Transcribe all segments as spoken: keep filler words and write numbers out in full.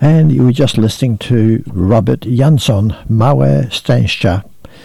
And you were just listening to Robert Jansson, Małe Szczęście.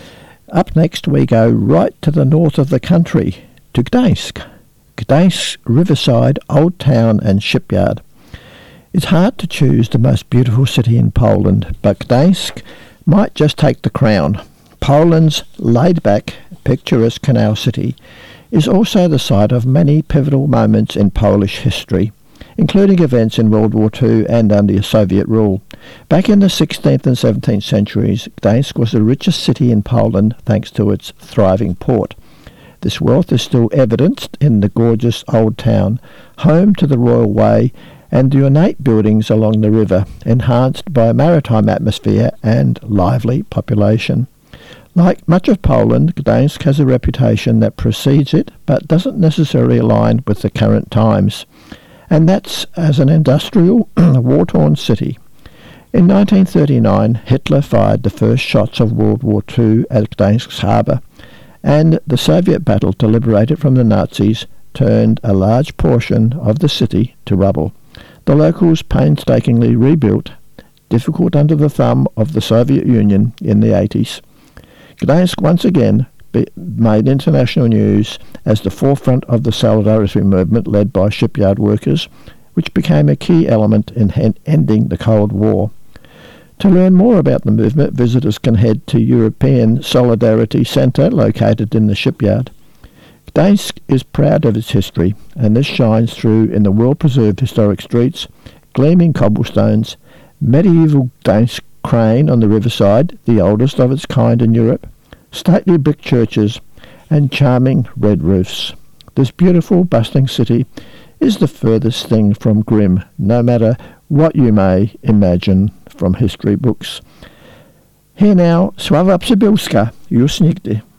Up next we go right to the north of the country, to Gdańsk. Gdańsk's riverside, old town and shipyard. It's hard to choose the most beautiful city in Poland, but Gdańsk might just take the crown. Poland's laid-back, picturesque canal city is also the site of many pivotal moments in Polish history, including events in World War Two and under Soviet rule. Back in the sixteenth and seventeenth centuries, Gdańsk was the richest city in Poland thanks to its thriving port. This wealth is still evidenced in the gorgeous old town, home to the Royal Way and the ornate buildings along the river, enhanced by a maritime atmosphere and lively population. Like much of Poland, Gdańsk has a reputation that precedes it but doesn't necessarily align with the current times, and that's as an industrial, war-torn city. In nineteen thirty-nine, Hitler fired the first shots of World War Two at Gdańsk's harbour, and the Soviet battle to liberate it from the Nazis turned a large portion of the city to rubble. The locals painstakingly rebuilt, difficult under the thumb of the Soviet Union in the eighties. Gdańsk once again be- made international news as the forefront of the solidarity movement led by shipyard workers, which became a key element in he- ending the Cold War. To learn more about the movement, visitors can head to European Solidarity Centre located in the shipyard. Gdańsk is proud of its history, and this shines through in the well-preserved historic streets, gleaming cobblestones, medieval Gdańsk crane on the riverside, the oldest of its kind in Europe, stately brick churches, and charming red roofs. This beautiful, bustling city is the furthest thing from grim, no matter what you may imagine from history books. Here now, Sława Przybylska, Już Nigdy.